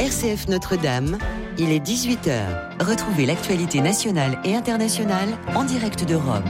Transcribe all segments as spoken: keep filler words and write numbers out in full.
R C F Notre-Dame, il est dix-huit heures. Retrouvez l'actualité nationale et internationale en direct de Rome.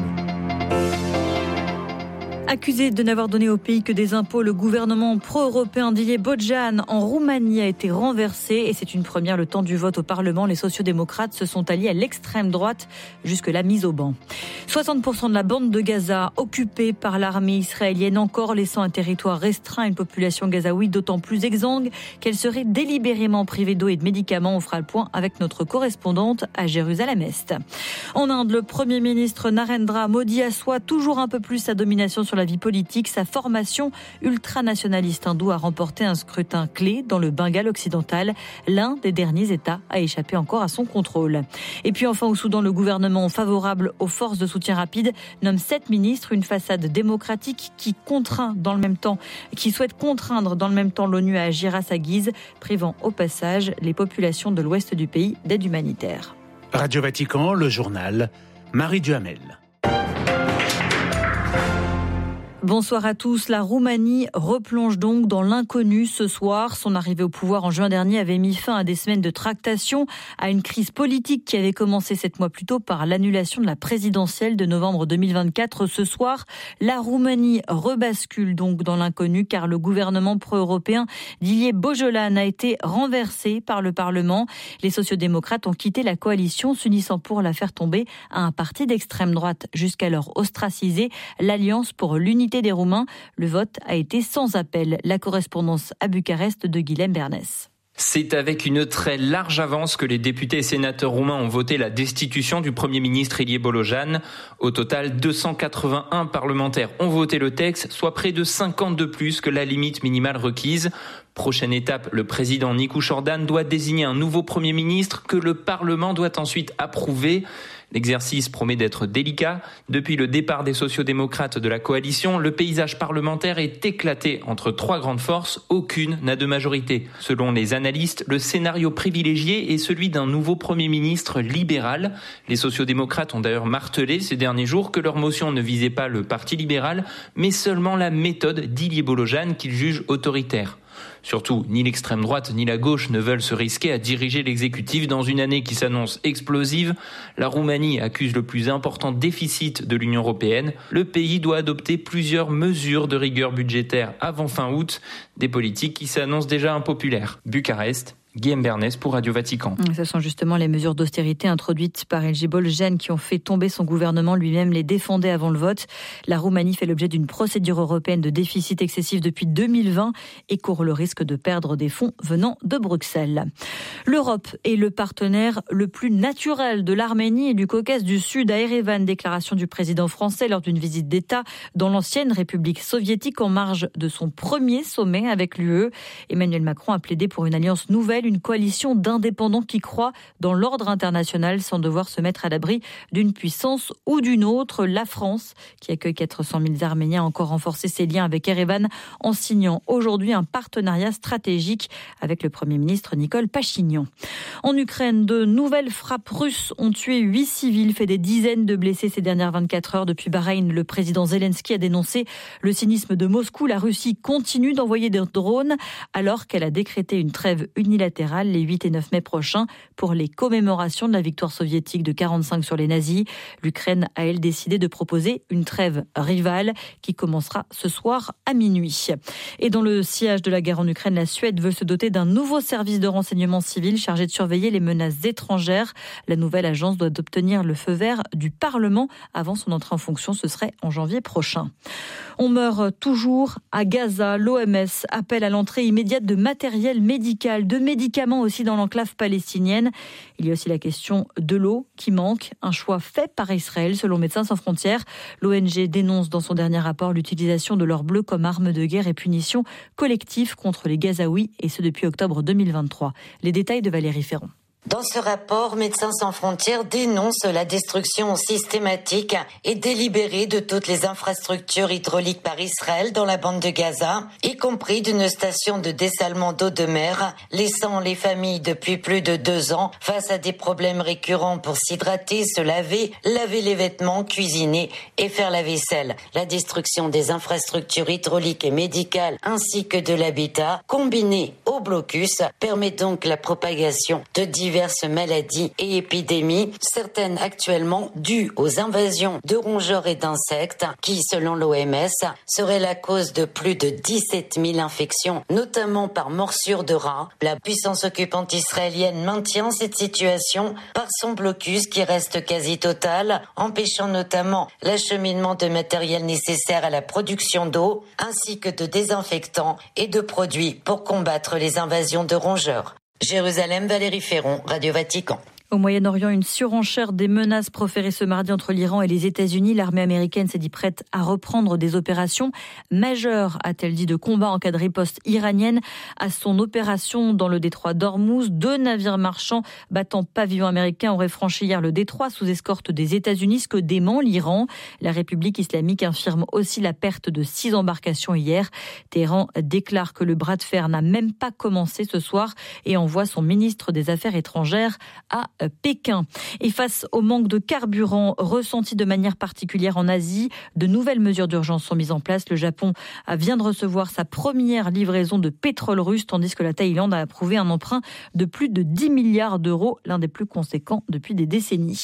Accusé de n'avoir donné au pays que des impôts, le gouvernement pro-européen d'Ilie Bojan en Roumanie a été renversé et c'est une première. Le temps du vote au Parlement, les sociodémocrates se sont alliés à l'extrême droite, jusque-là mise au banc. soixante pour cent de la bande de Gaza occupée par l'armée israélienne, encore laissant un territoire restreint à une population gazaouie d'autant plus exsangue qu'elle serait délibérément privée d'eau et de médicaments. On fera le point avec notre correspondante à Jérusalem-Est. En Inde, le Premier ministre Narendra Modi assoit toujours un peu plus sa domination sur la vie politique. Sa formation ultranationaliste hindoue a remporté un scrutin clé dans le Bengale occidental, l'un des derniers États à échapper encore à son contrôle. Et puis enfin au Soudan, le gouvernement favorable aux forces de soutien rapide nomme sept ministres, une façade démocratique qui contraint dans le même temps, qui souhaite contraindre dans le même temps l'ONU à agir à sa guise, privant au passage les populations de l'ouest du pays d'aide humanitaire. Radio Vatican, le journal, Marie Duhamel. Bonsoir à tous. La Roumanie replonge donc dans l'inconnu ce soir. Son arrivée au pouvoir en juin dernier avait mis fin à des semaines de tractation, à une crise politique qui avait commencé sept mois plus tôt par l'annulation de la présidentielle de novembre deux mille vingt-quatre. Ce soir, la Roumanie rebascule donc dans l'inconnu car le gouvernement pro-européen d'Ilie Bojan a été renversé par le Parlement. Les sociodémocrates ont quitté la coalition, s'unissant pour la faire tomber à un parti d'extrême droite jusqu'alors ostracisé, l'Alliance pour l'unité des Roumains. Le vote a été sans appel. La correspondance à Bucarest de Guilhem Bernès. C'est avec une très large avance que les députés et sénateurs roumains ont voté la destitution du Premier ministre Ilie Bojan. Au total, deux cent quatre-vingt-un parlementaires ont voté le texte, soit près de cinquante de plus que la limite minimale requise. Prochaine étape, le président Nicu Jordan doit désigner un nouveau Premier ministre que le Parlement doit ensuite approuver. L'exercice promet d'être délicat. Depuis le départ des sociodémocrates de la coalition, le paysage parlementaire est éclaté entre trois grandes forces. Aucune n'a de majorité. Selon les analystes, le scénario privilégié est celui d'un nouveau Premier ministre libéral. Les sociodémocrates ont d'ailleurs martelé ces derniers jours que leur motion ne visait pas le Parti libéral, mais seulement la méthode d'Ilie Bojan qu'ils jugent autoritaire. Surtout, ni l'extrême droite ni la gauche ne veulent se risquer à diriger l'exécutif dans une année qui s'annonce explosive. La Roumanie accuse le plus important déficit de l'Union européenne. Le pays doit adopter plusieurs mesures de rigueur budgétaire avant fin août, des politiques qui s'annoncent déjà impopulaires. Bucarest, Guilhem Bernès pour Radio Vatican. Ce sont justement les mesures d'austérité introduites par Ilie Bojan qui ont fait tomber son gouvernement. Lui-même les défendait avant le vote. La Roumanie fait l'objet d'une procédure européenne de déficit excessif depuis deux mille vingt et court le risque de perdre des fonds venant de Bruxelles. L'Europe est le partenaire le plus naturel de l'Arménie et du Caucase du Sud à Erevan. Déclaration du président français lors d'une visite d'État dans l'ancienne République soviétique en marge de son premier sommet avec l'U E. Emmanuel Macron a plaidé pour une alliance nouvelle, une coalition d'indépendants qui croient dans l'ordre international sans devoir se mettre à l'abri d'une puissance ou d'une autre. La France, qui accueille quatre cent mille Arméniens, a encore renforcé ses liens avec Erevan en signant aujourd'hui un partenariat stratégique avec le Premier ministre Nicole Pachinian. En Ukraine, de nouvelles frappes russes ont tué huit civils, fait des dizaines de blessés ces dernières vingt-quatre heures. Depuis Bahreïn, le président Zelensky a dénoncé le cynisme de Moscou. La Russie continue d'envoyer des drones alors qu'elle a décrété une trêve unilatérale les huit et neuf mai prochains pour les commémorations de la victoire soviétique de quarante-cinq sur les nazis. L'Ukraine a, elle, décidé de proposer une trêve rivale qui commencera ce soir à minuit. Et dans le sillage de la guerre en Ukraine, la Suède veut se doter d'un nouveau service de renseignement civil chargé de surveiller les menaces étrangères. La nouvelle agence doit obtenir le feu vert du Parlement avant son entrée en fonction. Ce serait en janvier prochain. On meurt toujours à Gaza. L'O M S appelle à l'entrée immédiate de matériel médical, de médicaments aussi dans l'enclave palestinienne. Il y a aussi la question de l'eau qui manque, un choix fait par Israël selon Médecins sans frontières. L'O N G dénonce dans son dernier rapport l'utilisation de l'or bleu comme arme de guerre et punition collective contre les Gazaouis, et ce depuis octobre deux mille vingt-trois. Les détails de Valérie Ferron. Dans ce rapport, Médecins sans frontières dénonce la destruction systématique et délibérée de toutes les infrastructures hydrauliques par Israël dans la bande de Gaza, y compris d'une station de dessalement d'eau de mer, laissant les familles depuis plus de deux ans face à des problèmes récurrents pour s'hydrater, se laver, laver les vêtements, cuisiner et faire la vaisselle. La destruction des infrastructures hydrauliques et médicales ainsi que de l'habitat, combinée au blocus permet donc la propagation de diverses maladies et épidémies, certaines actuellement dues aux invasions de rongeurs et d'insectes qui, selon l'O M S, seraient la cause de plus de dix-sept mille infections, notamment par morsure de rats. La puissance occupante israélienne maintient cette situation par son blocus qui reste quasi total, empêchant notamment l'acheminement de matériel nécessaire à la production d'eau, ainsi que de désinfectants et de produits pour combattre les invasions de rongeurs. Jérusalem, Valérie Ferron, Radio Vatican. Au Moyen-Orient, une surenchère des menaces proférées ce mardi entre l'Iran et les États-Unis. L'armée américaine s'est dit prête à reprendre des opérations majeures, a-t-elle dit, de combat en cas de riposte iranienne à son opération dans le détroit d'Ormuz. Deux navires marchands battant pavillon américain auraient franchi hier le détroit sous escorte des États-Unis, ce que dément l'Iran. La République islamique infirme aussi la perte de six embarcations hier. Téhéran déclare que le bras de fer n'a même pas commencé ce soir et envoie son ministre des Affaires étrangères à Pékin. Et face au manque de carburant ressenti de manière particulière en Asie, de nouvelles mesures d'urgence sont mises en place. Le Japon vient de recevoir sa première livraison de pétrole russe, tandis que la Thaïlande a approuvé un emprunt de plus de dix milliards d'euros, l'un des plus conséquents depuis des décennies.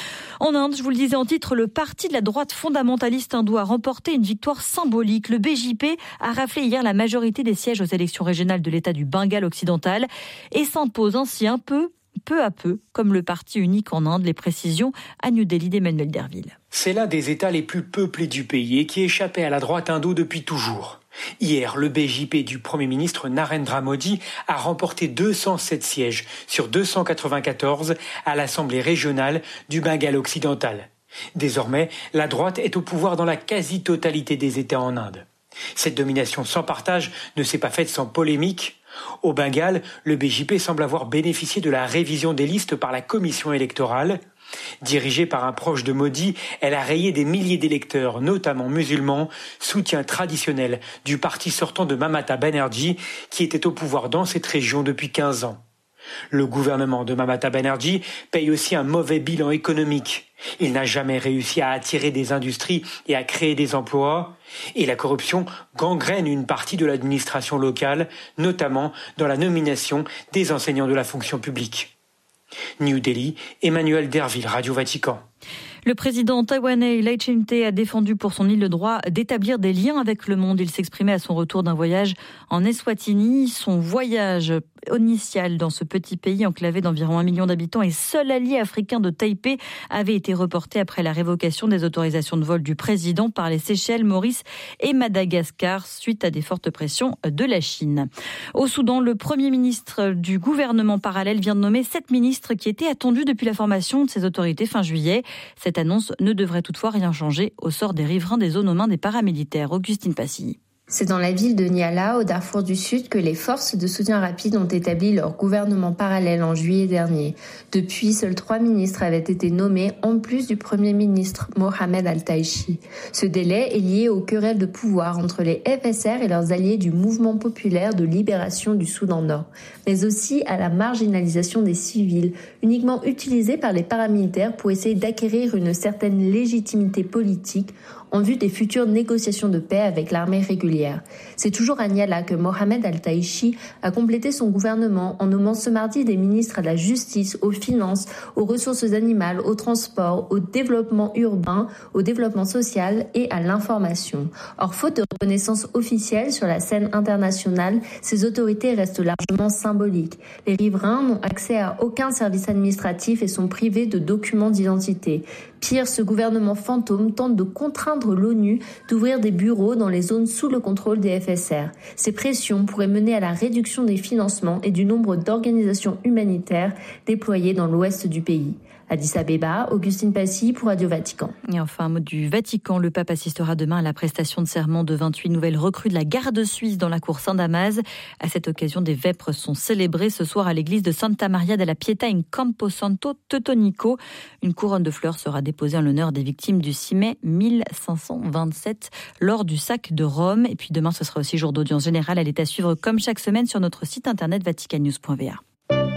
En Inde, je vous le disais en titre, le parti de la droite fondamentaliste hindoue a remporté une victoire symbolique. Le B J P a raflé hier la majorité des sièges aux élections régionales de l'État du Bengale occidental et s'impose ainsi un peu peu à peu, comme le parti unique en Inde. Les précisions à New Delhi d'Emmanuel Derville. C'est l'un des États les plus peuplés du pays et qui échappait à la droite hindoue depuis toujours. Hier, le B J P du Premier ministre Narendra Modi a remporté deux cent sept sièges sur deux cent quatre-vingt-quatorze à l'Assemblée régionale du Bengale occidental. Désormais, la droite est au pouvoir dans la quasi-totalité des États en Inde. Cette domination sans partage ne s'est pas faite sans polémique. Au Bengale, le B J P semble avoir bénéficié de la révision des listes par la commission électorale. Dirigée par un proche de Modi, elle a rayé des milliers d'électeurs, notamment musulmans, soutien traditionnel du parti sortant de Mamata Banerjee, qui était au pouvoir dans cette région depuis quinze ans. Le gouvernement de Mamata Banerjee paye aussi un mauvais bilan économique. Il n'a jamais réussi à attirer des industries et à créer des emplois. Et la corruption gangrène une partie de l'administration locale, notamment dans la nomination des enseignants de la fonction publique. New Delhi, Emmanuel Derville, Radio Vatican. Le président taïwanais Lai Ching-te a défendu pour son île le droit d'établir des liens avec le monde. Il s'exprimait à son retour d'un voyage en Eswatini. Son voyage initial dans ce petit pays enclavé d'environ un million d'habitants et seul allié africain de Taipei avait été reporté après la révocation des autorisations de vol du président par les Seychelles, Maurice et Madagascar suite à des fortes pressions de la Chine. Au Soudan, le premier ministre du gouvernement parallèle vient de nommer sept ministres qui étaient attendus depuis la formation de ces autorités fin juillet. Cette annonce ne devrait toutefois rien changer au sort des riverains des zones aux mains des paramilitaires. Augustine Passy. C'est dans la ville de Niala, au Darfour du Sud, que les forces de soutien rapide ont établi leur gouvernement parallèle en juillet dernier. Depuis, seuls trois ministres avaient été nommés, en plus du Premier ministre Mohamed Al-Taïchi. Ce délai est lié aux querelles de pouvoir entre les F S R et leurs alliés du Mouvement populaire de libération du Soudan Nord, mais aussi à la marginalisation des civils, uniquement utilisée par les paramilitaires pour essayer d'acquérir une certaine légitimité politique en vue des futures négociations de paix avec l'armée régulière. C'est toujours à Niala que Mohamed Al-Taïchi a complété son gouvernement en nommant ce mardi des ministres à la justice, aux finances, aux ressources animales, au transport, au développement urbain, au développement social et à l'information. Or, faute de reconnaissance officielle sur la scène internationale, ces autorités restent largement symboliques. Les riverains n'ont accès à aucun service administratif et sont privés de documents d'identité. Pire, ce gouvernement fantôme tente de contraindre l'ONU d'ouvrir des bureaux dans les zones sous le contrôle des F S R. Ces pressions pourraient mener à la réduction des financements et du nombre d'organisations humanitaires déployées dans l'ouest du pays. Addis Abeba, Augustine Passy pour Radio Vatican. Et enfin, un mot du Vatican. Le pape assistera demain à la prestation de serment de vingt-huit nouvelles recrues de la garde suisse dans la cour Saint-Damas. À cette occasion, des vêpres sont célébrées ce soir à l'église de Santa Maria della Pietà in Camposanto Teutonico. Une couronne de fleurs sera déposée en l'honneur des victimes du six mai mille cinq cent vingt-sept lors du sac de Rome. Et puis demain, ce sera aussi jour d'audience générale. Elle est à suivre comme chaque semaine sur notre site internet vatican news point v r.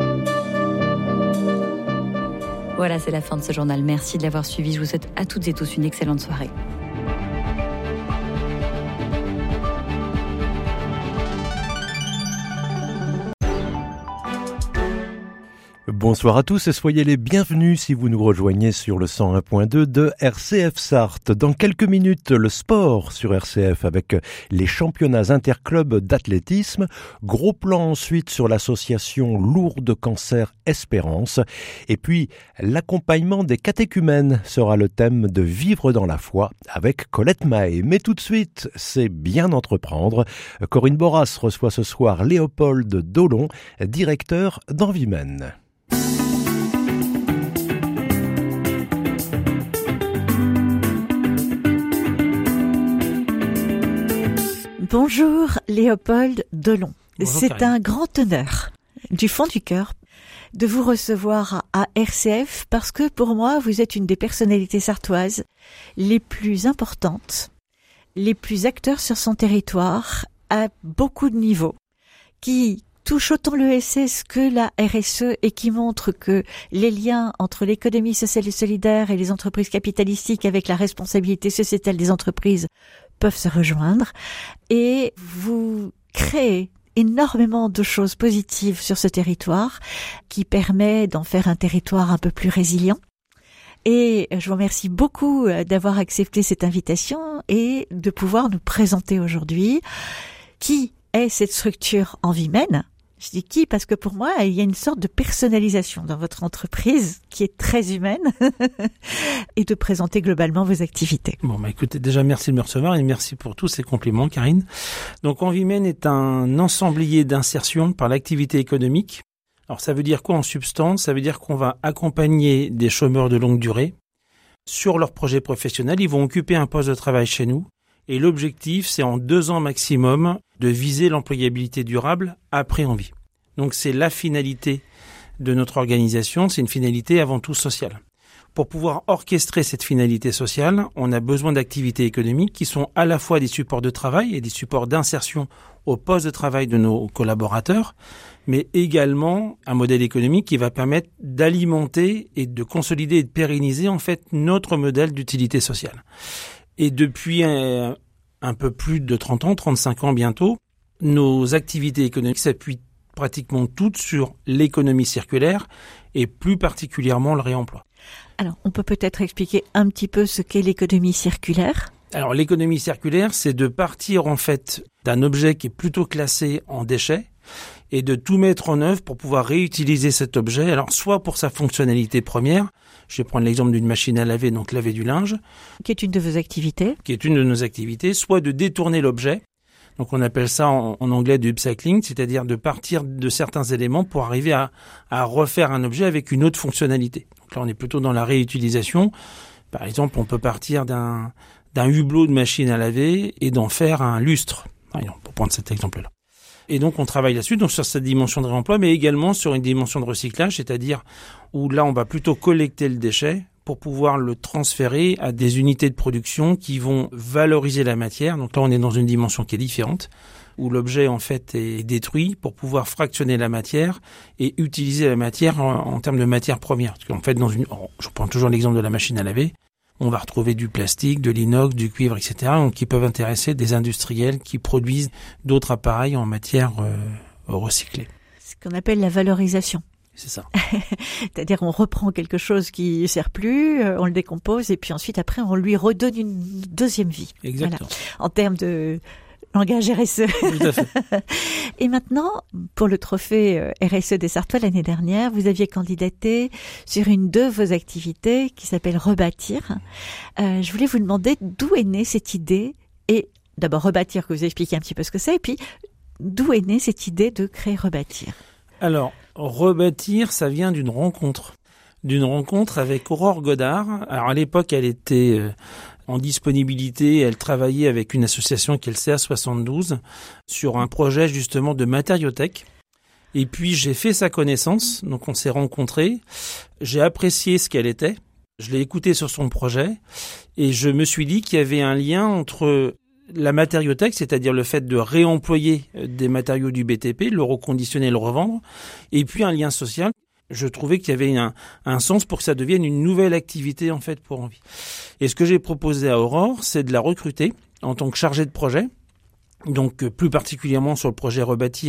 Voilà, c'est la fin de ce journal. Merci de l'avoir suivi. Je vous souhaite à toutes et tous une excellente soirée. Bonsoir à tous et soyez les bienvenus si vous nous rejoignez sur le cent un point deux de R C F Sarthe. Dans quelques minutes, le sport sur R C F avec les championnats interclubs d'athlétisme. Gros plan ensuite sur l'association Lourdes Cancer Espérance. Et puis, l'accompagnement des catéchumènes sera le thème de Vivre dans la foi avec Colette Mahé. Mais tout de suite, c'est bien entreprendre. Corinne Boras reçoit ce soir Léopold Dolon, directeur d'Envimène. Bonjour Léopold Dolon. Bonjour, C'est Karine. un grand honneur, du fond du cœur, de vous recevoir à R C F parce que pour moi, vous êtes une des personnalités sartoises les plus importantes, les plus acteurs sur son territoire à beaucoup de niveaux, qui touche autant l'E S S que la R S E et qui montre que les liens entre l'économie sociale et solidaire et les entreprises capitalistiques avec la responsabilité sociétale des entreprises peuvent se rejoindre. Et vous créez énormément de choses positives sur ce territoire qui permet d'en faire un territoire un peu plus résilient. Et je vous remercie beaucoup d'avoir accepté cette invitation et de pouvoir nous présenter aujourd'hui qui est cette structure Envimène. Je dis qui parce que pour moi, il y a une sorte de personnalisation dans votre entreprise qui est très humaine et de présenter globalement vos activités. Bon, bah écoutez, déjà merci de me recevoir et merci pour tous ces compliments, Karine. Donc, Envimène est un ensemblier d'insertion par l'activité économique. Alors, ça veut dire quoi en substance? Ça veut dire qu'on va accompagner des chômeurs de longue durée sur leur projet professionnel. Ils vont occuper un poste de travail chez nous. Et l'objectif, c'est en deux ans maximum de viser l'employabilité durable après Envie. Donc c'est la finalité de notre organisation, c'est une finalité avant tout sociale. Pour pouvoir orchestrer cette finalité sociale, on a besoin d'activités économiques qui sont à la fois des supports de travail et des supports d'insertion au poste de travail de nos collaborateurs, mais également un modèle économique qui va permettre d'alimenter et de consolider et de pérenniser en fait notre modèle d'utilité sociale. Et depuis un, un peu plus de trente ans, trente-cinq ans bientôt, nos activités économiques s'appuient pratiquement toutes sur l'économie circulaire et plus particulièrement le réemploi. Alors, on peut peut-être expliquer un petit peu ce qu'est l'économie circulaire. Alors, l'économie circulaire, c'est de partir en fait d'un objet qui est plutôt classé en déchets et de tout mettre en œuvre pour pouvoir réutiliser cet objet. Alors, soit pour sa fonctionnalité première, je vais prendre l'exemple d'une machine à laver, donc laver du linge. Qui est une de vos activités. Qui est une de nos activités, soit de détourner l'objet. Donc on appelle ça en, en anglais du upcycling, c'est-à-dire de partir de certains éléments pour arriver à, à refaire un objet avec une autre fonctionnalité. Donc là, on est plutôt dans la réutilisation. Par exemple, on peut partir d'un, d'un hublot de machine à laver et d'en faire un lustre. Voyons, pour prendre cet exemple-là. Et donc, on travaille là-dessus, donc sur cette dimension de réemploi, mais également sur une dimension de recyclage, c'est-à-dire où là, on va plutôt collecter le déchet pour pouvoir le transférer à des unités de production qui vont valoriser la matière. Donc là, on est dans une dimension qui est différente, où l'objet, en fait, est détruit pour pouvoir fractionner la matière et utiliser la matière en, en termes de matière première. Parce qu'en fait, dans une, je prends toujours l'exemple de la machine à laver, on va retrouver du plastique, de l'inox, du cuivre, et cetera, donc qui peuvent intéresser des industriels qui produisent d'autres appareils en matière euh, recyclée. Ce qu'on appelle la valorisation. C'est ça. C'est-à-dire on reprend quelque chose qui ne sert plus, on le décompose et puis ensuite après on lui redonne une deuxième vie. Exactement. Voilà. En termes de langage R S E. Tout à fait. Et maintenant, pour le trophée R S E des Sartois l'année dernière, vous aviez candidaté sur une de vos activités qui s'appelle Rebâtir. Euh, je voulais vous demander d'où est née cette idée et d'abord Rebâtir, que vous expliquiez un petit peu ce que c'est, et puis d'où est née cette idée de créer Rebâtir? Alors, Rebâtir, ça vient d'une rencontre. D'une rencontre avec Aurore Godard. Alors, à l'époque, elle était euh, en disponibilité. Elle travaillait avec une association qui est le C A soixante-douze sur un projet, justement, de matériothèque. Et puis, j'ai fait sa connaissance. Donc, on s'est rencontrés. J'ai apprécié ce qu'elle était. Je l'ai écoutée sur son projet. Et je me suis dit qu'il y avait un lien entre la matériothèque, c'est-à-dire le fait de réemployer des matériaux du B T P, le reconditionner, le revendre, et puis un lien social. Je trouvais qu'il y avait un, un sens pour que ça devienne une nouvelle activité en fait pour Envie. Et ce que j'ai proposé à Aurore, c'est de la recruter en tant que chargée de projet, donc plus particulièrement sur le projet Rebâtir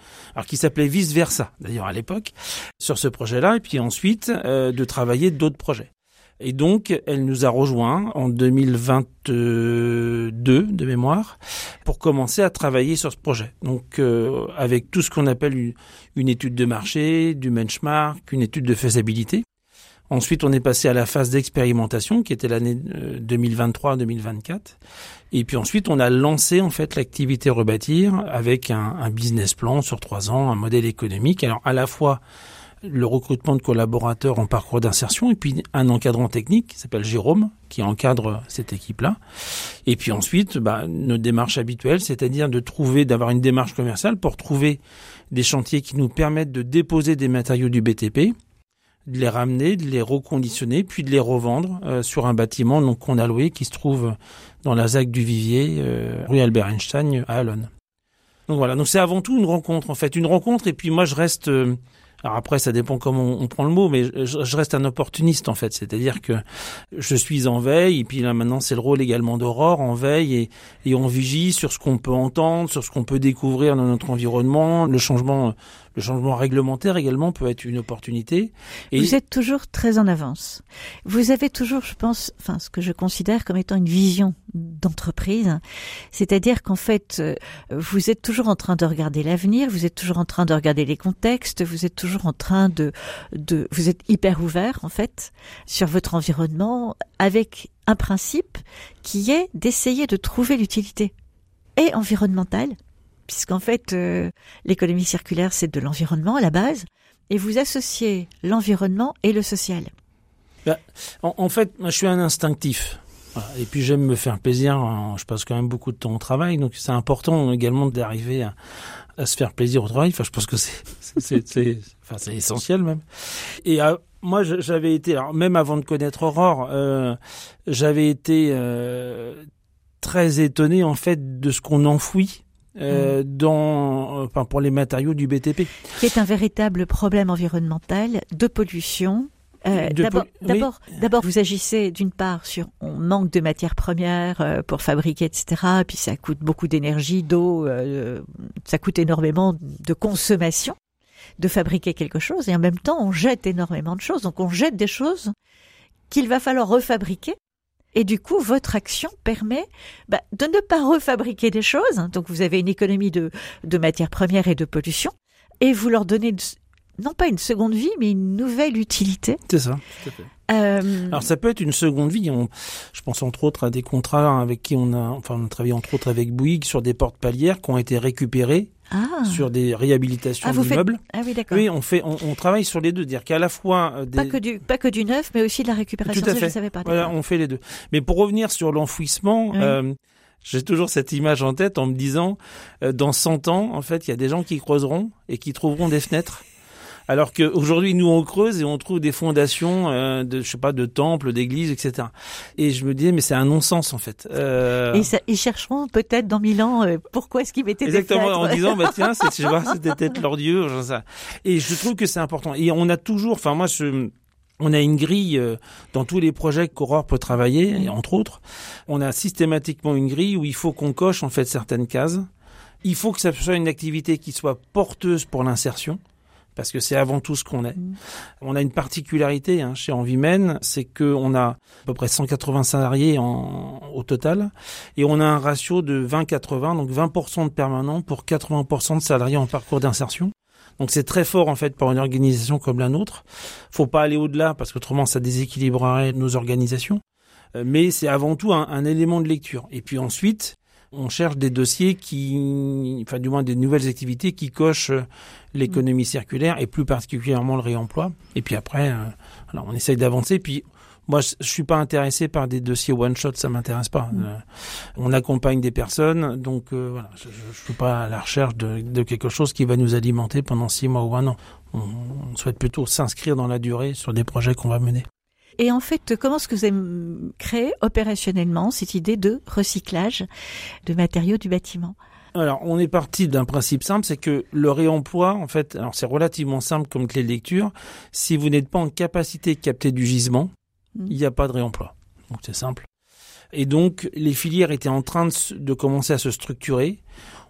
alors qui s'appelait Vice Versa, d'ailleurs à l'époque, sur ce projet-là, et puis ensuite euh, de travailler d'autres projets. Et donc, elle nous a rejoints en deux mille vingt-deux de mémoire pour commencer à travailler sur ce projet. Donc, euh, avec tout ce qu'on appelle une, une étude de marché, du benchmark, une étude de faisabilité. Ensuite, on est passé à la phase d'expérimentation qui était l'année deux mille vingt-trois deux mille vingt-quatre. Et puis ensuite, on a lancé en fait l'activité Rebâtir avec un, un business plan sur trois ans, un modèle économique. Alors, à la fois le recrutement de collaborateurs en parcours d'insertion et puis un encadrant technique qui s'appelle Jérôme, qui encadre cette équipe-là. Et puis ensuite, bah, notre démarche habituelle, c'est-à-dire de trouver, d'avoir une démarche commerciale pour trouver des chantiers qui nous permettent de déposer des matériaux du B T P, de les ramener, de les reconditionner, puis de les revendre euh, sur un bâtiment donc qu'on a loué qui se trouve dans la ZAC du Vivier, euh, rue Albert Einstein à Allonne. Donc voilà, donc c'est avant tout une rencontre en fait, une rencontre et puis moi je reste... Euh, Alors après, ça dépend comment on, on prend le mot, mais je, je reste un opportuniste en fait. C'est-à-dire que je suis en veille, et puis là maintenant c'est le rôle également d'Aurore, en veille, et, et on vigie sur ce qu'on peut entendre, sur ce qu'on peut découvrir dans notre environnement. Le changement, le changement réglementaire également peut être une opportunité. Et vous êtes toujours très en avance. Vous avez toujours, je pense, enfin ce que je considère comme étant une vision d'entreprise, c'est-à-dire qu'en fait, vous êtes toujours en train de regarder l'avenir, vous êtes toujours en train de regarder les contextes, vous êtes toujours en train de, de, vous êtes hyper ouvert en fait sur votre environnement avec un principe qui est d'essayer de trouver l'utilité et environnementale, puisqu'en fait euh, l'économie circulaire c'est de l'environnement à la base, et vous associez l'environnement et le social. Ben, en, en fait, moi, je suis un instinctif. Voilà. Et puis j'aime me faire plaisir, je passe quand même beaucoup de temps au travail, donc c'est important également d'arriver à, à se faire plaisir au travail. Enfin, je pense que c'est, c'est, c'est, enfin, c'est essentiel même. Et euh, moi, j'avais été, alors même avant de connaître Aurore, euh, j'avais été euh, très étonné en fait de ce qu'on enfouit euh, mmh. dans, enfin, pour les matériaux du B T P, qui est un véritable problème environnemental de pollution. Euh, d'abord, po- d'abord, oui. d'abord, vous agissez d'une part sur on manque de matières premières euh, pour fabriquer, et cetera. Puis ça coûte beaucoup d'énergie, d'eau, euh, ça coûte énormément de consommation de fabriquer quelque chose. Et en même temps, on jette énormément de choses. Donc on jette des choses qu'il va falloir refabriquer. Et du coup, votre action permet bah, de ne pas refabriquer des choses. Donc vous avez une économie de, de matières premières et de pollution. Et vous leur donnez... De, non pas une seconde vie, mais une nouvelle utilité. C'est ça, tout à fait. Euh... Alors ça peut être une seconde vie. On, je pense entre autres à des contrats avec qui on a, enfin on a travaillé entre autres avec Bouygues sur des portes palières qui ont été récupérées ah. sur des réhabilitations ah, d'immeubles. Faites... Ah oui, d'accord. Oui, on fait, on, on travaille sur les deux, dire qu'à la fois des... pas que du, pas que du neuf, mais aussi de la récupération. Tout à ça, fait. Je savais pas. Voilà, on fait les deux. Mais pour revenir sur l'enfouissement. Oui. Euh, J'ai toujours cette image en tête en me disant, euh, dans cent ans, en fait, il y a des gens qui creuseront et qui trouveront des fenêtres. Alors qu'aujourd'hui, nous, on creuse et on trouve des fondations euh, de, je sais pas, de temples, d'églises, et cetera. Et je me disais, mais c'est un non-sens, en fait. Euh... Et ça, ils chercheront peut-être dans mille ans euh, pourquoi est-ce qu'ils mettaient Exactement, des fenêtres. en disant, bah tiens, c'est, je vois, c'était peut-être leur dieu, genre ça. Et je trouve que c'est important. Et on a toujours, enfin moi, je... On a une grille euh, dans tous les projets qu'Aurore peut travailler, et entre autres. On a systématiquement une grille où il faut qu'on coche, en fait, certaines cases. Il faut que ça soit une activité qui soit porteuse pour l'insertion. Parce que c'est avant tout ce qu'on est. Mmh. On a une particularité hein, chez Envimène, c'est qu'on a à peu près cent quatre-vingts salariés en, au total, et on a un ratio de vingt quatre-vingts, donc vingt pour cent de permanents pour quatre-vingts pour cent de salariés en parcours d'insertion. Donc c'est très fort en fait pour une organisation comme la nôtre. Faut pas aller au-delà parce qu'autrement ça déséquilibrerait nos organisations. Mais c'est avant tout un, un élément de lecture. Et puis ensuite, on cherche des dossiers qui, enfin du moins des nouvelles activités qui cochent l'économie circulaire et plus particulièrement le réemploi. Et puis après, euh, alors on essaye d'avancer. Puis moi, je, je suis pas intéressé par des dossiers one shot, ça m'intéresse pas. Mmh. Euh, on accompagne des personnes, donc euh, voilà, je, je, je suis pas à la recherche de, de quelque chose qui va nous alimenter pendant six mois ou un an. On, on souhaite plutôt s'inscrire dans la durée sur des projets qu'on va mener. Et en fait, comment est-ce que vous avez créé opérationnellement cette idée de recyclage de matériaux du bâtiment ? Alors, on est parti d'un principe simple, c'est que le réemploi, en fait, alors c'est relativement simple comme clé de lecture. Si vous n'êtes pas en capacité de capter du gisement, mmh. il n'y a pas de réemploi. Donc, c'est simple. Et donc, les filières étaient en train de, de commencer à se structurer.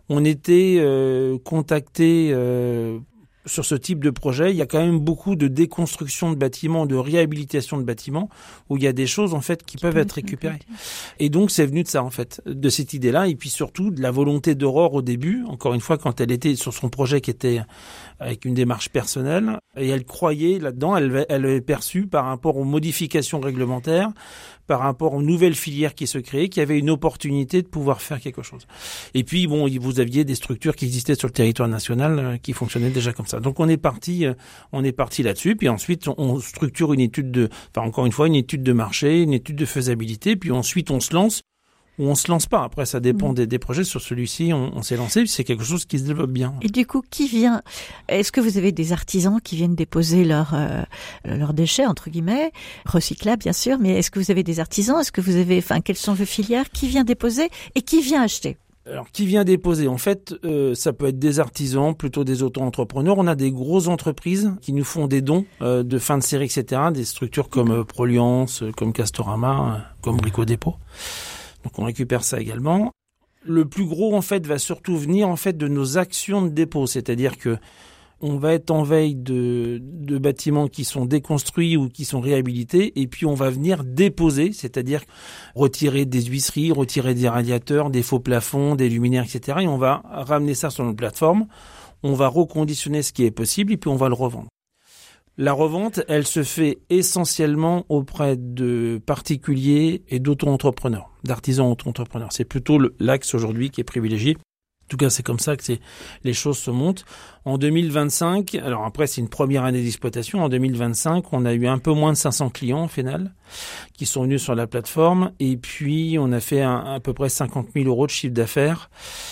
on était euh, contacté euh, sur ce type de projet. Il y a quand même beaucoup de déconstruction de bâtiments, de réhabilitation de bâtiments, où il y a des choses en fait qui, qui peuvent être récupérées. Et donc c'est venu de ça en fait, de cette idée-là, et puis surtout de la volonté d'Aurore au début. Encore une fois, quand elle était sur son projet qui était avec une démarche personnelle, et elle croyait là-dedans, elle, elle avait perçu par rapport aux modifications réglementaires, par rapport aux nouvelles filières qui se créaient, qu'il y avait une opportunité de pouvoir faire quelque chose. Et puis, bon, vous aviez des structures qui existaient sur le territoire national euh, qui fonctionnaient déjà comme ça. Donc, on est parti, euh, on est parti là-dessus. Puis ensuite, on, on structure une étude de, enfin, encore une fois, une étude de marché, une étude de faisabilité. Puis ensuite, on se lance ou on se lance pas. Après, ça dépend mmh. des, des projets. Sur celui-ci, on, on s'est lancé. C'est quelque chose qui se développe bien. Et du coup, qui vient? Est-ce que vous avez des artisans qui viennent déposer leurs euh, leurs déchets entre guillemets, recyclables bien sûr, mais est-ce que vous avez des artisans? Est-ce que vous avez, enfin, quelles sont vos filières? Qui vient déposer et qui vient acheter? Alors, qui vient déposer? En fait, euh, ça peut être des artisans, plutôt des auto-entrepreneurs. On a des grosses entreprises qui nous font des dons euh, de fin de série, et cetera. Des structures comme euh, Proliance, euh, comme Castorama, euh, comme Brico Dépôt. Donc on récupère ça également. Le plus gros en fait va surtout venir en fait de nos actions de dépôt, c'est-à-dire que on va être en veille de, de bâtiments qui sont déconstruits ou qui sont réhabilités, et puis on va venir déposer, c'est-à-dire retirer des huisseries, retirer des radiateurs, des faux plafonds, des luminaires, et cetera. Et on va ramener ça sur notre plateforme, on va reconditionner ce qui est possible et puis on va le revendre. La revente, elle se fait essentiellement auprès de particuliers et d'auto-entrepreneurs, d'artisans auto-entrepreneurs. C'est plutôt le, l'axe aujourd'hui qui est privilégié. En tout cas, c'est comme ça que c'est, les choses se montent. En deux mille vingt-cinq, alors après, c'est une première année d'exploitation. En deux mille vingt-cinq, on a eu un peu moins de cinq cents clients au final qui sont venus sur la plateforme. Et puis, on a fait un, à peu près cinquante mille euros de chiffre d'affaires.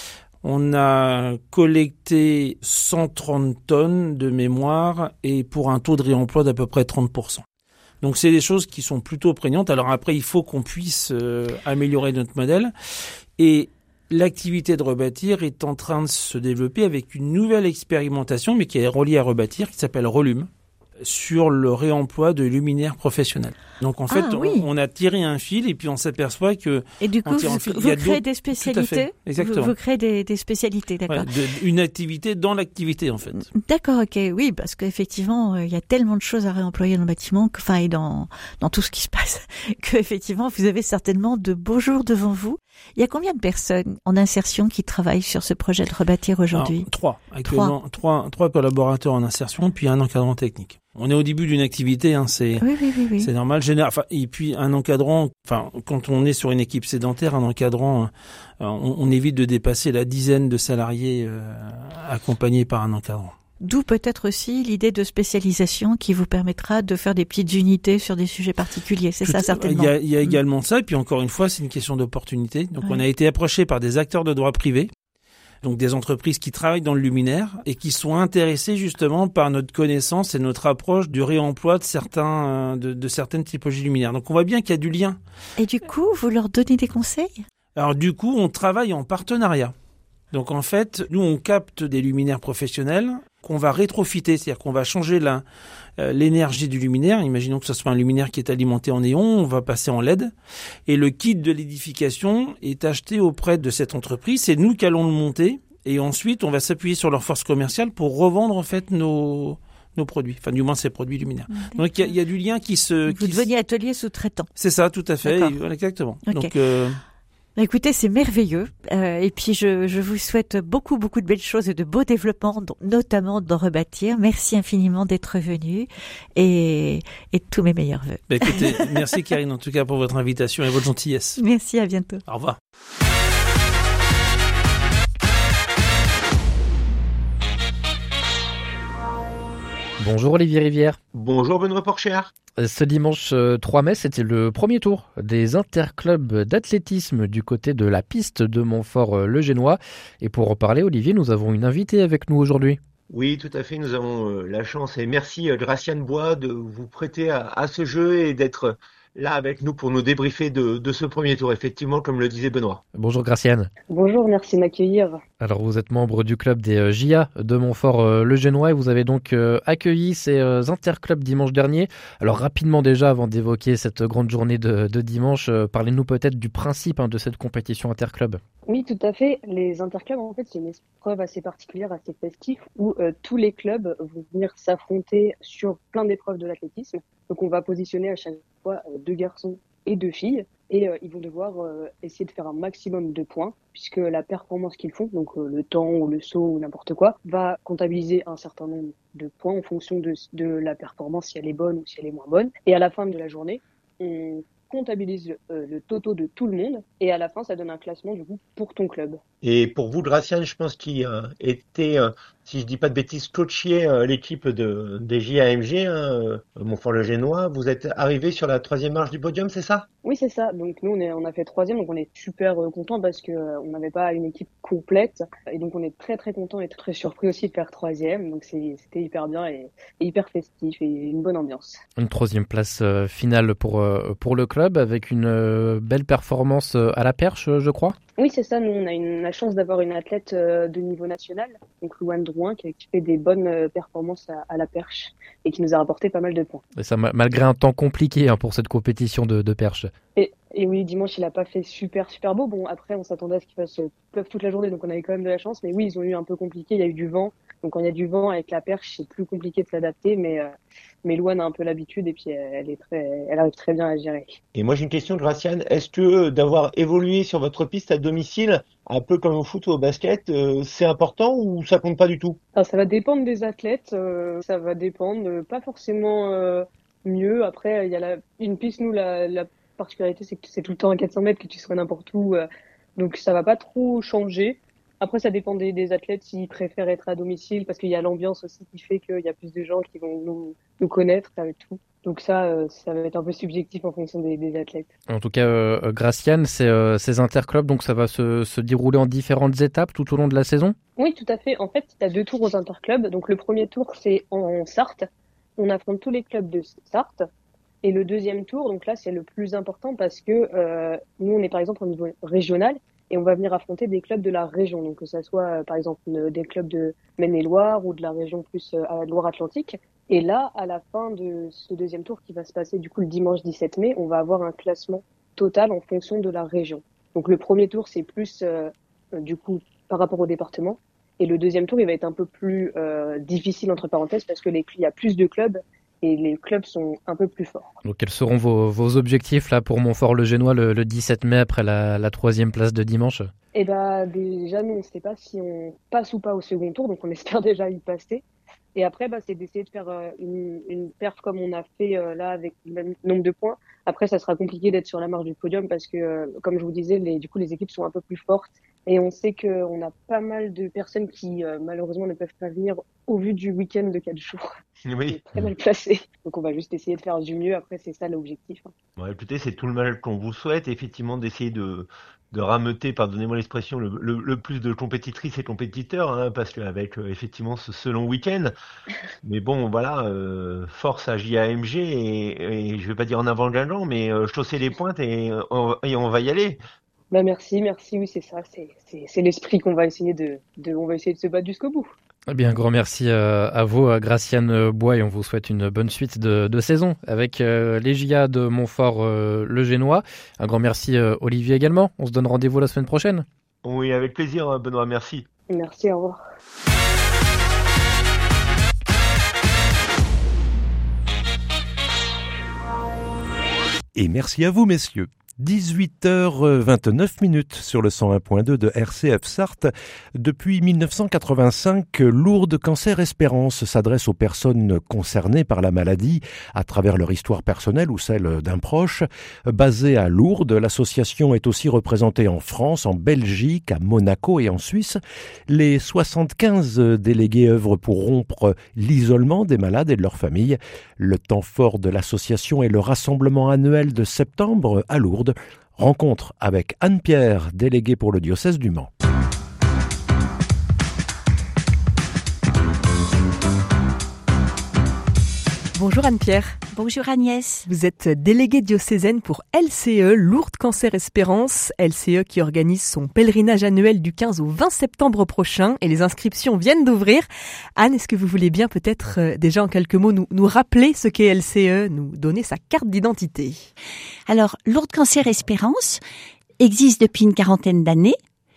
On a collecté cent trente tonnes de mémoire et pour un taux de réemploi d'à peu près trente pour cent. Donc c'est des choses qui sont plutôt prégnantes. Alors après, il faut qu'on puisse euh, améliorer notre modèle. Et l'activité de Rebâtir est en train de se développer avec une nouvelle expérimentation, mais qui est reliée à Rebâtir, qui s'appelle Relume, sur le réemploi de luminaires professionnels. Donc en fait, ah, oui. on, on a tiré un fil et puis on s'aperçoit que... Et du coup, vous, fil, vous créez des spécialités. Exactement. Vous, vous créez des, des spécialités, d'accord. Ouais, de, une activité dans l'activité, en fait. D'accord, ok. Oui, parce qu'effectivement, il y a tellement de choses à réemployer dans le bâtiment, que, enfin, et dans, dans tout ce qui se passe, qu'effectivement, vous avez certainement de beaux jours devant vous. Il y a combien de personnes en insertion qui travaillent sur ce projet de Rebâtir aujourd'hui? Alors, trois. Actuellement, trois. Trois, trois collaborateurs en insertion, puis un encadrant technique. On est au début d'une activité, hein, c'est, oui, oui, oui, oui. c'est normal. Général, enfin, et puis un encadrant, enfin, quand on est sur une équipe sédentaire, un encadrant, euh, on, on évite de dépasser la dizaine de salariés euh, accompagnés par un encadrant. D'où peut-être aussi l'idée de spécialisation qui vous permettra de faire des petites unités sur des sujets particuliers. C'est Tout, ça, certainement. Il y a, il y a également mmh. ça. Et puis encore une fois, c'est une question d'opportunité. Donc, ouais. on a été approché par des acteurs de droit privé. Donc, des entreprises qui travaillent dans le luminaire et qui sont intéressées justement par notre connaissance et notre approche du réemploi de certains, de, de certaines typologies luminaires. Donc, on voit bien qu'il y a du lien. Et du coup, vous leur donnez des conseils? Alors, du coup, on travaille en partenariat. Donc, en fait, nous, on capte des luminaires professionnels qu'on va rétrofiter, c'est-à-dire qu'on va changer la, euh, l'énergie du luminaire. Imaginons que ce soit un luminaire qui est alimenté en néon, on va passer en L E D. Et le kit de l'édification est acheté auprès de cette entreprise. C'est nous qui allons le monter. Et ensuite, on va s'appuyer sur leur force commerciale pour revendre, en fait, nos, nos produits. Enfin, du moins, ces produits luminaires. D'accord. Donc, il y, y a du lien qui se... Vous qui deveniez atelier sous-traitant. C'est ça, tout à fait. Et, voilà, exactement. Okay. Donc... Euh, Écoutez, c'est merveilleux. Euh, et puis, je, je vous souhaite beaucoup, beaucoup de belles choses et de beaux développements, notamment dans Rebâtir. Merci infiniment d'être venu et, et tous mes meilleurs vœux. Bah écoutez, merci Karine, en tout cas, pour votre invitation et votre gentillesse. Merci, à bientôt. Au revoir. Bonjour Olivier Rivière. Bonjour Benoît Porcher. Ce dimanche trois mai, c'était le premier tour des interclubs d'athlétisme du côté de la piste de Montfort-le-Génois. Et pour en parler, Olivier, nous avons une invitée avec nous aujourd'hui. Oui, tout à fait. Nous avons la chance et merci Graciane Bois de vous prêter à, à ce jeu et d'être là avec nous pour nous débriefer de, de ce premier tour, effectivement, comme le disait Benoît. Bonjour Graciane. Bonjour, merci de m'accueillir. Alors vous êtes membre du club des J A de Montfort-le-Génois et vous avez donc accueilli ces interclubs dimanche dernier. Alors rapidement déjà, avant d'évoquer cette grande journée de, de dimanche, parlez-nous peut-être du principe hein, de cette compétition interclub. Oui, tout à fait. Les interclubs, en fait, c'est une épreuve assez particulière, assez festive, où euh, tous les clubs vont venir s'affronter sur plein d'épreuves de l'athlétisme. Donc on va positionner à chaque fois euh, deux garçons et deux filles. Et euh, ils vont devoir euh, essayer de faire un maximum de points, puisque la performance qu'ils font, donc euh, le temps ou le saut ou n'importe quoi, va comptabiliser un certain nombre de points en fonction de, de la performance, si elle est bonne ou si elle est moins bonne. Et à la fin de la journée, on comptabilise euh, le toto de tout le monde, et à la fin, ça donne un classement du coup pour ton club. Et pour vous, Graciane, je pense qu'il euh, était, euh, si je dis pas de bêtises, coachier euh, l'équipe de, des J A M G, hein, euh, Montfort-le-Génois. Vous êtes arrivé sur la troisième marche du podium, c'est ça? Oui, c'est ça. Donc nous, on, est, on a fait troisième, donc on est super euh, contents parce que euh, on n'avait pas une équipe complète, et donc on est très très contents et très surpris aussi de faire troisième. Donc c'est, c'était hyper bien et, et hyper festif et une bonne ambiance. Une troisième place euh, finale pour euh, pour le club avec une euh, belle performance euh, à la perche, euh, je crois. Oui, c'est ça. Nous, on a une, la chance d'avoir une athlète euh, de niveau national, donc Louane Drouin, qui, qui fait des bonnes euh, performances à, à la perche et qui nous a rapporté pas mal de points. Et ça, malgré un temps compliqué hein, pour cette compétition de, de perche. Et, et oui, dimanche, il a pas fait super super beau. Bon, après, on s'attendait à ce qu'il fasse pleuve toute la journée, donc on avait quand même de la chance. Mais oui, ils ont eu un peu compliqué. Il y a eu du vent, donc quand il y a du vent avec la perche, c'est plus compliqué de s'adapter. Mais euh, mais Louane a un peu l'habitude et puis elle est très, elle arrive très bien à gérer. Et moi, j'ai une question, Graciane. Est-ce que d'avoir évolué sur votre piste à domicile, un peu comme au foot ou au basket, euh, c'est important ou ça compte pas du tout? Alors, ça va dépendre des athlètes. Euh, ça va dépendre, euh, pas forcément euh, mieux. Après, il y a la, une piste. Nous, la, la particularité, c'est que c'est tout le temps à quatre cents mètres, que tu sois n'importe où. Euh, donc, ça va pas trop changer. Après, ça dépend des, des athlètes s'ils préfèrent être à domicile, parce qu'il y a l'ambiance aussi qui fait qu'il y a plus de gens qui vont nous, nous connaître avec tout. Donc ça, euh, ça va être un peu subjectif en fonction des, des athlètes. En tout cas, euh, Graciane, c'est, euh, ces interclubs, donc ça va se, se dérouler en différentes étapes tout au long de la saison? Oui, tout à fait. En fait, tu as deux tours aux interclubs. Donc le premier tour, c'est en Sarthe. On affronte tous les clubs de Sarthe. Et le deuxième tour, donc là, c'est le plus important parce que euh, nous, on est par exemple au niveau régional. Et on va venir affronter des clubs de la région, donc que ça soit euh, par exemple des clubs de Maine-et-Loire ou de la région plus euh, à Loire-Atlantique. Et là, à la fin de ce deuxième tour qui va se passer du coup le dimanche dix-sept mai, on va avoir un classement total en fonction de la région. Donc le premier tour, c'est plus euh, du coup par rapport au département. Et le deuxième tour, il va être un peu plus euh, difficile entre parenthèses parce que les, il y a plus de clubs et les clubs sont un peu plus forts. Donc quels seront vos, vos objectifs là pour Montfort-le-Génois le, le dix-sept mai après la, la troisième place de dimanche? Eh ben déjà nous on ne sait pas si on passe ou pas au second tour, donc on espère déjà y passer. Et après bah, c'est d'essayer de faire euh, une, une perf comme on a fait euh, là avec le même nombre de points. Après ça sera compliqué d'être sur la marche du podium parce que euh, comme je vous disais, les, du coup les équipes sont un peu plus fortes. Et on sait qu'on a pas mal de personnes qui, euh, malheureusement, ne peuvent pas venir au vu du week-end de quatre jours. Oui. Très mal placé. Donc, on va juste essayer de faire du mieux. Après, c'est ça l'objectif. Bon, écoutez, c'est tout le mal qu'on vous souhaite, effectivement, d'essayer de, de rameuter, pardonnez-moi l'expression, le, le, le plus de compétitrices et compétiteurs, hein, parce qu'avec, euh, effectivement, ce, ce long week-end. Mais bon, voilà, euh, force à J A M G et, et je vais pas dire en avant gagnant, mais euh, chausser les pointes et, euh, et on va y aller. Bah merci, merci, oui c'est ça, c'est, c'est, c'est l'esprit qu'on va essayer de, de, on va essayer de se battre jusqu'au bout. Eh bien, grand merci euh, à vous, à Graciane Bois, et on vous souhaite une bonne suite de, de saison avec euh, les J A de Montfort-le-Génois. Euh, Un grand merci euh, Olivier également. On se donne rendez-vous la semaine prochaine. Oui, avec plaisir, Benoît, merci. Merci, au revoir. Et merci à vous, messieurs. dix-huit heures vingt-neuf minutes sur le cent un point deux de R C F Sarthe. Depuis mille neuf cent quatre-vingt-cinq, Lourdes Cancer Espérance s'adresse aux personnes concernées par la maladie à travers leur histoire personnelle ou celle d'un proche. Basée à Lourdes, l'association est aussi représentée en France, en Belgique, à Monaco et en Suisse. Les soixante-quinze délégués œuvrent pour rompre l'isolement des malades et de leurs familles. Le temps fort de l'association est le rassemblement annuel de septembre à Lourdes. Rencontre avec Anne Pierre, déléguée pour le diocèse du Mans. Bonjour Anne-Pierre. Bonjour Agnès. Vous êtes déléguée diocésaine pour L C E, Lourdes Cancer Espérance. L C E qui organise son pèlerinage annuel du quinze au vingt septembre prochain et les inscriptions viennent d'ouvrir. Anne, est-ce que vous voulez bien peut-être euh, déjà en quelques mots nous, nous rappeler ce qu'est L C E, nous donner sa carte d'identité? Alors, Lourdes Cancer Espérance existe depuis une quarantaine d'années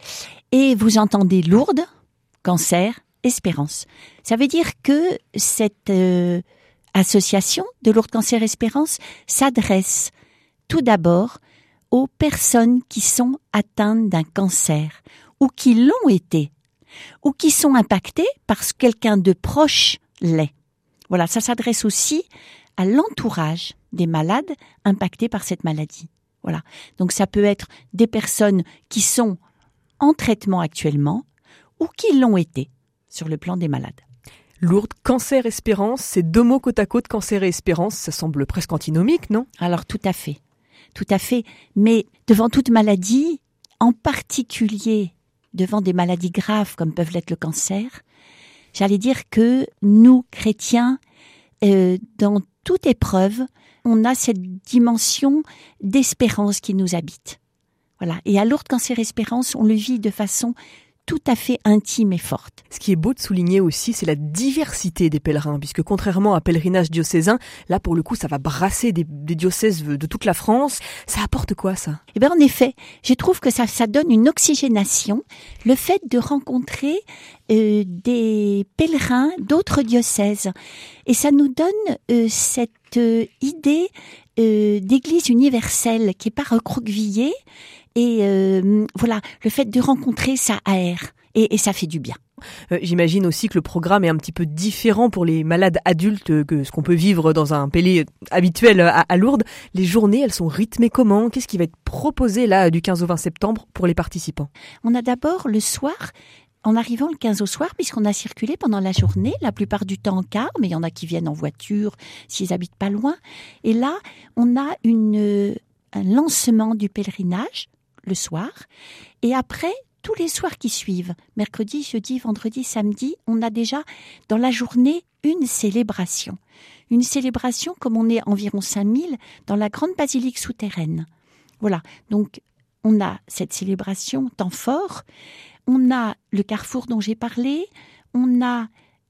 et vous entendez Lourdes, Cancer, Espérance. Ça veut dire que cette euh, association de Lourdes Cancer Espérance s'adresse tout d'abord aux personnes qui sont atteintes d'un cancer ou qui l'ont été ou qui sont impactées parce que quelqu'un de proche l'est. Voilà, ça s'adresse aussi à l'entourage des malades impactés par cette maladie. Voilà. Donc ça peut être des personnes qui sont en traitement actuellement ou qui l'ont été sur le plan des malades. Lourdes, Cancer, Espérance, ces deux mots côte à côte, Cancer et Espérance, ça semble presque antinomique, non? Alors tout à fait, tout à fait. Mais devant toute maladie, en particulier devant des maladies graves comme peuvent l'être le cancer, j'allais dire que nous, chrétiens, euh, dans toute épreuve, on a cette dimension d'espérance qui nous habite. Voilà. Et à Lourdes Cancer Espérance, on le vit de façon tout à fait intime et forte. Ce qui est beau de souligner aussi, c'est la diversité des pèlerins, puisque contrairement à pèlerinage diocésain, là pour le coup ça va brasser des, des diocèses de toute la France. Ça apporte quoi ça? Eh bien en effet, je trouve que ça, ça donne une oxygénation, le fait de rencontrer euh, des pèlerins d'autres diocèses. Et ça nous donne euh, cette euh, idée euh, d'église universelle qui n'est pas recroquevillée. Et euh, voilà, le fait de rencontrer, ça aère et, et ça fait du bien. Euh, j'imagine aussi que le programme est un petit peu différent pour les malades adultes que ce qu'on peut vivre dans un pélé habituel à, à Lourdes. Les journées, elles sont rythmées comment? Qu'est-ce qui va être proposé là du quinze au vingt septembre pour les participants? On a d'abord le soir, en arrivant le quinze au soir, puisqu'on a circulé pendant la journée, la plupart du temps en car, mais il y en a qui viennent en voiture s'ils habitent pas loin. Et là, on a une, un lancement du pèlerinage le soir, et après, tous les soirs qui suivent, mercredi, jeudi, vendredi, samedi, on a déjà dans la journée une célébration. Une célébration comme on est environ cinq mille dans la grande basilique souterraine. Voilà, donc on a cette célébration temps fort, on a le carrefour dont j'ai parlé, on a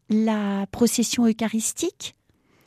la procession eucharistique,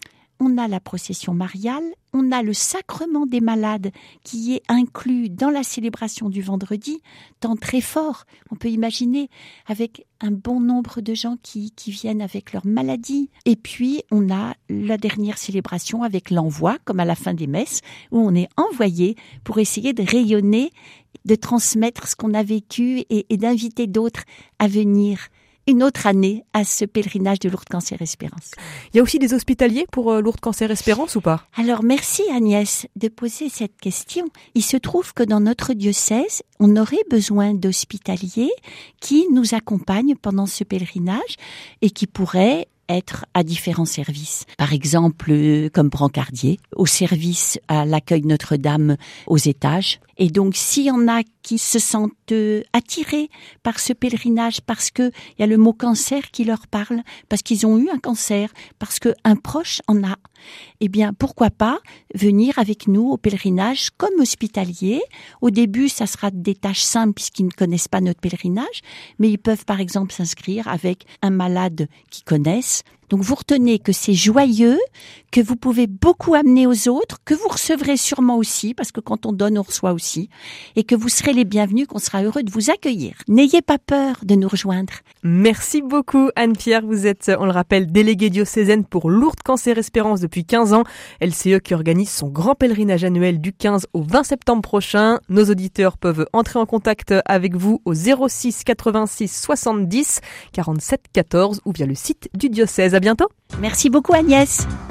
on a la procession mariale, on a le sacrement des malades qui est inclus dans la célébration du vendredi, temps très fort. On peut imaginer avec un bon nombre de gens qui, qui viennent avec leur maladie. Et puis, on a la dernière célébration avec l'envoi, comme à la fin des messes, où on est envoyé pour essayer de rayonner, de transmettre ce qu'on a vécu et, et d'inviter d'autres à venir une autre année à ce pèlerinage de Lourdes Cancer Espérance. Il y a aussi des hospitaliers pour euh, Lourdes Cancer Espérance ou pas? Alors merci Agnès de poser cette question. Il se trouve que dans notre diocèse, on aurait besoin d'hospitaliers qui nous accompagnent pendant ce pèlerinage et qui pourraient être à différents services. Par exemple, euh, comme brancardier, au service à l'accueil Notre-Dame aux étages. Et donc, s'il y en a qui se sentent euh, attirés par ce pèlerinage parce que il y a le mot cancer qui leur parle, parce qu'ils ont eu un cancer, parce qu'un proche en a, eh bien, pourquoi pas venir avec nous au pèlerinage comme hospitalier. Au début, ça sera des tâches simples puisqu'ils ne connaissent pas notre pèlerinage, mais ils peuvent par exemple s'inscrire avec un malade qu'ils connaissent. Donc vous retenez que c'est joyeux, que vous pouvez beaucoup amener aux autres, que vous recevrez sûrement aussi, parce que quand on donne, on reçoit aussi, et que vous serez les bienvenus, qu'on sera heureux de vous accueillir. N'ayez pas peur de nous rejoindre. Merci beaucoup Anne-Pierre, vous êtes, on le rappelle, déléguée diocésaine pour Lourdes Cancer Espérance depuis quinze ans. L C E qui organise son grand pèlerinage annuel du quinze au vingt septembre prochain. Nos auditeurs peuvent entrer en contact avec vous au zéro six quatre-vingt-six soixante-dix quarante-sept quatorze ou via le site du diocèse. À bientôt. Merci beaucoup Agnès.